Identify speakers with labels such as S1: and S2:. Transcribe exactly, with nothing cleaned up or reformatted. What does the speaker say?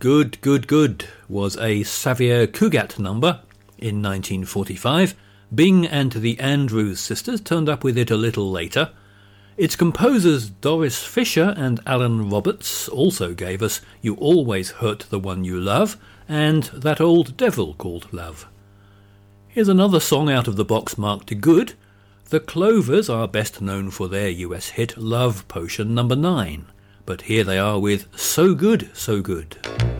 S1: Good, Good, Good was a Xavier Cugat number in nineteen forty-five. Bing and the Andrews Sisters turned up with it a little later. Its composers Doris Fisher and Alan Roberts also gave us You Always Hurt the One You Love and That Old Devil Called Love. Here's another song out of the box marked Good. The Clovers are best known for their U S hit Love Potion number nine, but here they are with So Good, So Good.